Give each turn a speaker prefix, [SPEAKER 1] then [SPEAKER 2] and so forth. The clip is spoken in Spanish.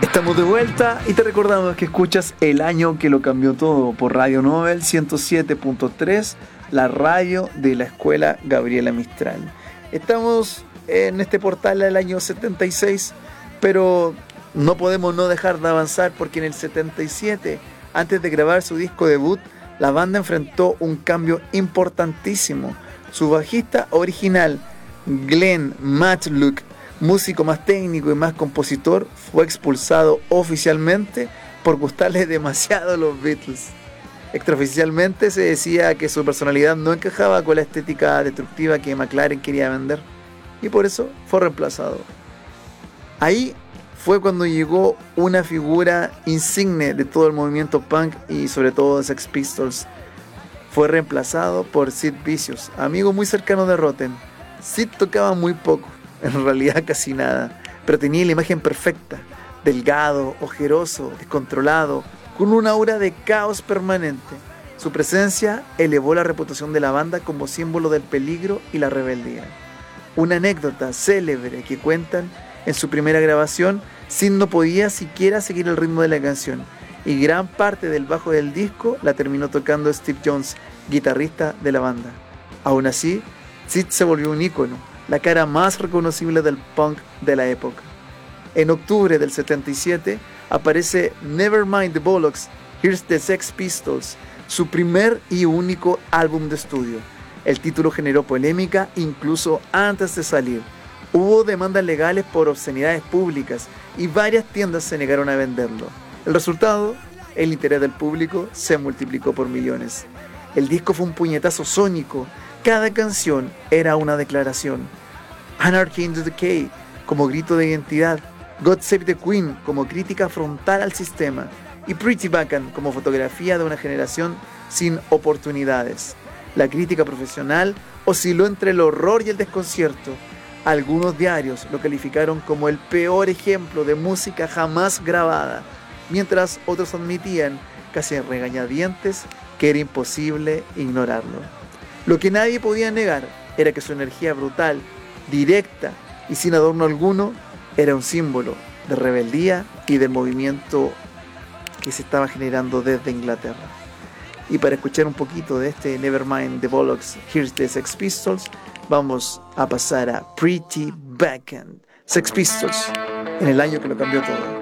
[SPEAKER 1] Estamos de vuelta y te recordamos que escuchas El Año que lo cambió todo por Radio Nobel 107.3, la radio de la Escuela Gabriela Mistral. Estamos en este portal del año 76, pero no podemos no dejar de avanzar porque en el 77, antes de grabar su disco debut, la banda enfrentó un cambio importantísimo. Su bajista original, Glenn Matlock, músico más técnico y más compositor, fue expulsado oficialmente por gustarle demasiado a los Beatles. Extraoficialmente se decía que su personalidad no encajaba con la estética destructiva que McLaren quería vender, y por eso fue reemplazado. Ahí fue cuando llegó una figura insigne de todo el movimiento punk y sobre todo de Sex Pistols. Fue reemplazado por Sid Vicious, amigo muy cercano de Rotten. Sid tocaba muy poco, en realidad casi nada, pero tenía la imagen perfecta: delgado, ojeroso, descontrolado, con una aura de caos permanente. Su presencia elevó la reputación de la banda como símbolo del peligro y la rebeldía. Una anécdota célebre que cuentan: en su primera grabación, Sid no podía siquiera seguir el ritmo de la canción, y gran parte del bajo del disco la terminó tocando Steve Jones, guitarrista de la banda. Aún así, Sid se volvió un ícono, la cara más reconocible del punk de la época. En octubre del 77 aparece Nevermind the Bollocks, Here's the Sex Pistols, su primer y único álbum de estudio. El título generó polémica incluso antes de salir. Hubo demandas legales por obscenidades públicas y varias tiendas se negaron a venderlo. El resultado: el interés del público se multiplicó por millones. El disco fue un puñetazo sónico. Cada canción era una declaración. Anarchy in the Decay como grito de identidad, God Save the Queen como crítica frontal al sistema, y Pretty Bacon como fotografía de una generación sin oportunidades. La crítica profesional osciló entre el horror y el desconcierto. Algunos diarios lo calificaron como el peor ejemplo de música jamás grabada, mientras otros admitían, casi en regañadientes, que era imposible ignorarlo. Lo que nadie podía negar era que su energía brutal, directa y sin adorno alguno, era un símbolo de rebeldía y del movimiento que se estaba generando desde Inglaterra. Y para escuchar un poquito de este Nevermind the Bollocks, Here's the Sex Pistols, vamos a pasar a Pretty Bacon, Sex Pistols, en el año que lo cambió todo.